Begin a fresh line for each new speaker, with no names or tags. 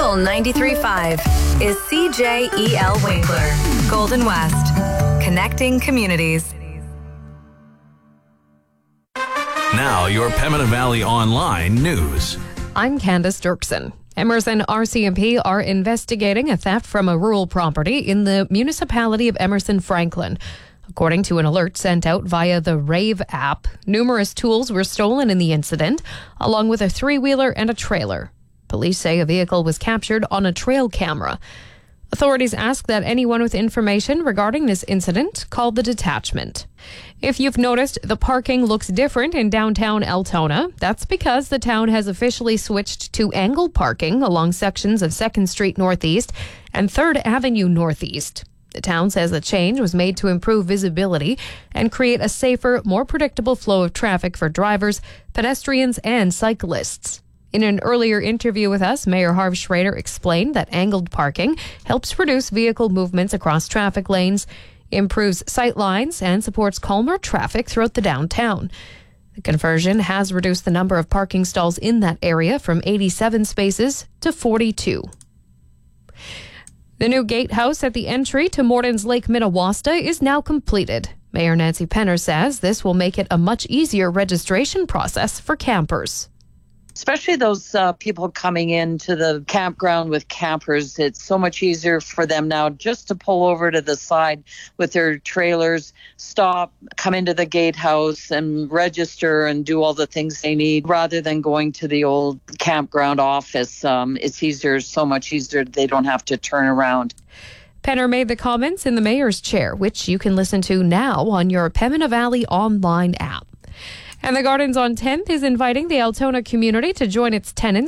Local 93.5 is CJEL Winkler, Golden West, connecting communities.
Now, your Pembina Valley Online news.
I'm Candace Dirksen. Emerson RCMP are investigating a theft from a rural property in the municipality of Emerson Franklin. According to an alert sent out via the Rave app, numerous tools were stolen in the incident, along with a three-wheeler and a trailer. Police say a vehicle was captured on a trail camera. Authorities ask that anyone with information regarding this incident call the detachment. If you've noticed the parking looks different in downtown Altona, that's because the town has officially switched to angle parking along sections of 2nd Street Northeast and 3rd Avenue Northeast. The town says the change was made to improve visibility and create a safer, more predictable flow of traffic for drivers, pedestrians, and cyclists. In an earlier interview with us, Mayor Harv Schrader explained that angled parking helps reduce vehicle movements across traffic lanes, improves sight lines, and supports calmer traffic throughout the downtown. The conversion has reduced the number of parking stalls in that area from 87 spaces to 42. The new gatehouse at the entry to Morton's Lake Minnewaska is now completed. Mayor Nancy Penner says this will make it a much easier registration process for campers.
Especially those people coming into the campground with campers, it's so much easier for them now just to pull over to the side with their trailers, stop, come into the gatehouse and register and do all the things they need rather than going to the old campground office. It's easier, so much easier. They don't have to turn around.
Penner made the comments in the mayor's chair, which you can listen to now on your Pembina Valley Online app. And the Gardens on 10th is inviting the Altona community to join its tenants